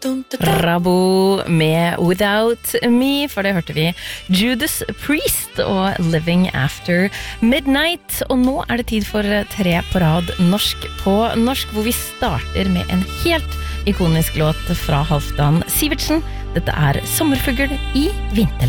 Rabo med Without Me, for det hørte vi Judas Priest og Living After Midnight. Og nå det tid for 3 på rad norsk på norsk, hvor vi starter med en helt ikonisk låt fra Halvdan Sivertsen. Dette Sommerfugl i vinter.